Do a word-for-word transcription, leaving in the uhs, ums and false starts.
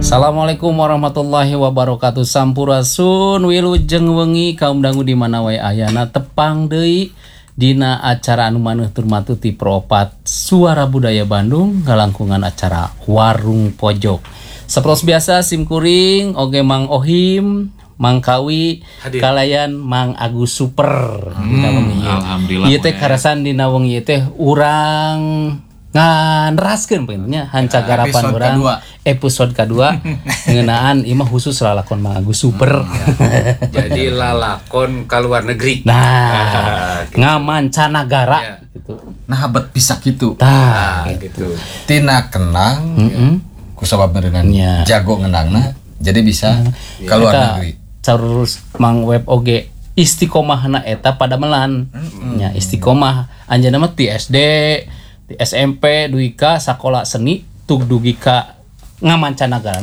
Assalamualaikum warahmatullahi wabarakatuh. Sampurasun wilujeng wengi kaum dangu di mana wae ayana tepang deui dina acara anu maneuh tur matu ti Proopat Suara Budaya Bandung ngalangkungan acara Warung Pojok. Sapertos biasa simkuring oge Mang Ohim, Mang Kawi, hadir. Kalayan Mang Agus Super. Hmm, alhamdulillah. Ieu teh karasan dina wengi teh urang nganraskeun pengennya hanca ya, garapan urang episode kedua ngeunaan imah khusus lalakon Mang Agus Super. Hmm, ya. Jadi lalakon ka luar negeri. Nah, gitu. Ngamancanagara ya. Gitu. Nah, bet bisa gitu. Tah, gitu. Tina kenang mm -hmm. ku sabab dengan ya. Jago ngenangna jadi bisa ya. Ka luar negeri. Terus Mang Web oge istiqomahna eta pada melan. Mm -hmm. Nya istiqomah anjeunna mah ti S D di S M P dugi ka sakola seni tug dugi ka ngamancanagara